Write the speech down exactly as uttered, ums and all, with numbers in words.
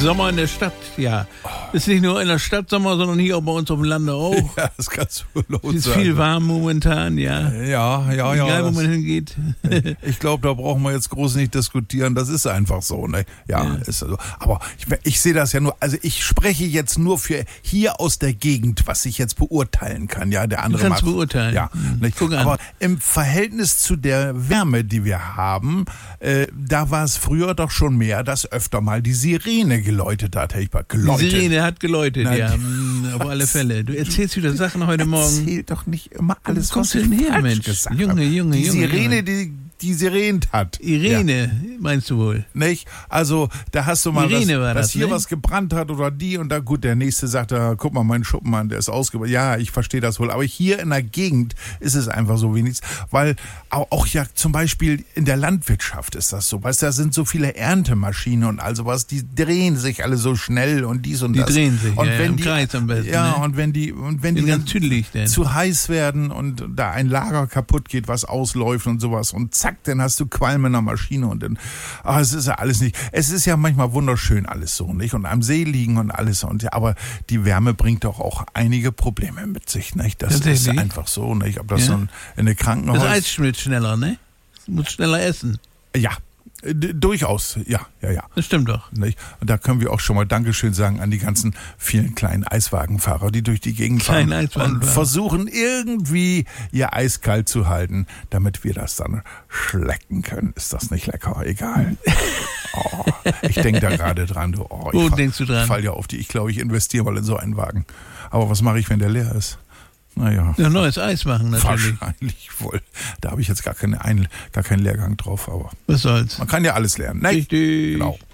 Sommer in der Stadt, ja. Ist nicht nur in der Stadt Sommer, sondern hier auch bei uns auf dem Lande auch. Ja, das kannst du laut Es ist sagen. viel warm momentan, ja. Ja, ja, ja. Egal, wo das- man hingeht. Ich glaube, da brauchen wir jetzt groß nicht diskutieren. Das ist einfach so, ne? Ja, Ja. ist also. Aber ich, ich sehe das ja nur, also ich spreche jetzt nur für hier aus der Gegend, was ich jetzt beurteilen kann. Ja, der andere Du kannst macht- beurteilen. Ja, Mhm. nicht? Guck an. Aber im Verhältnis zu der Wärme, die wir haben, äh, da war es früher doch schon mehr, dass öfter mal die Sirene geläutet hat. Ich war Die geläutet. Sirene hat geläutet, Nein, ja. die- mm, Auf alle Fälle. Du erzählst wieder Sachen heute Morgen. Erzähl doch nicht immer alles, Wo kommst was du ich denn her, falsch Mensch? gesagt Junge, habe. Junge, die Junge, Sirene, Junge. die die sirent hat. Ja. Irene, meinst du wohl? Nicht? Also, da hast du mal Irene was, war dass das, hier ne? was gebrannt hat oder die und da, gut, der nächste sagt, da, guck mal, mein Schuppen an, der ist ausgebrannt. Ja, ich verstehe das wohl. Aber hier in der Gegend ist es einfach so wenig, weil auch, auch ja zum Beispiel in der Landwirtschaft ist das so. Weißt du, da sind so viele Erntemaschinen und all sowas, die drehen sich alle so schnell und dies und Die das. drehen sich, und ja, wenn im die, Kreis am besten, Ja, ne? und wenn die, und wenn die Bin dann ganz tüdelig denn. zu heiß werden und da ein Lager kaputt geht, was ausläuft und sowas und zack, dann hast du Qualm in der Maschine und dann, ach, es ist ja alles nicht, es ist ja manchmal wunderschön alles so, nicht? Und am See liegen und alles und ja, aber die Wärme bringt doch auch einige Probleme mit sich, nicht? Das ist Tatsächlich? einfach so, nicht? Ob das Ja. so ein, in der Krankenhaus... Das Eis schmilzt schneller, ne? Du musst schneller essen. Ja, d- durchaus, ja, ja, ja. Das stimmt doch. Nicht? Und da können wir auch schon mal Dankeschön sagen an die ganzen vielen kleinen Eiswagenfahrer, die durch die Gegend fahren Kleine Eiswagenfahrer. und versuchen irgendwie ihr Eis kalt zu halten, damit wir das dann schlecken können. Ist das nicht lecker? Egal. Oh, ich denke da gerade dran. Du, oh, ich Wo fall- denkst du dran? Ich fall ja auf die. Ich glaube, ich investiere mal in so einen Wagen. Aber was mache ich, wenn der leer ist? Naja. Ja, neues Eis machen natürlich. Wahrscheinlich wohl. Da habe ich jetzt gar, keine Ein gar keinen Lehrgang drauf, aber Was soll's? man kann ja alles lernen. Ne? Richtig. Genau.